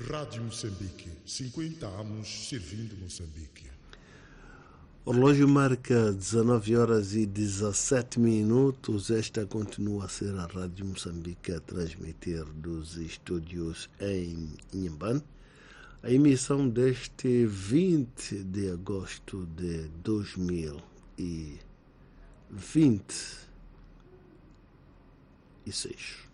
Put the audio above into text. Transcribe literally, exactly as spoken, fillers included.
Rádio Moçambique, cinquenta anos servindo Moçambique. O relógio marca dezanove horas e dezassete minutos. Esta continua a ser a Rádio Moçambique a transmitir dos estúdios em Inhambane. A emissão deste vinte de agosto de dois mil e vinte e seis.